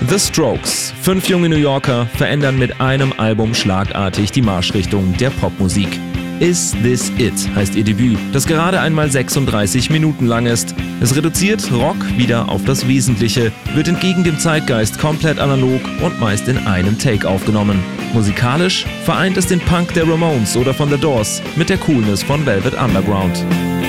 The Strokes, 5 junge New Yorker, verändern mit einem Album schlagartig die Marschrichtung der Popmusik. Is This It heißt ihr Debüt, das gerade einmal 36 Minuten lang ist. Es reduziert Rock wieder auf das Wesentliche, wird entgegen dem Zeitgeist komplett analog und meist in einem Take aufgenommen. Musikalisch vereint es den Punk der Ramones oder von The Doors mit der Coolness von Velvet Underground.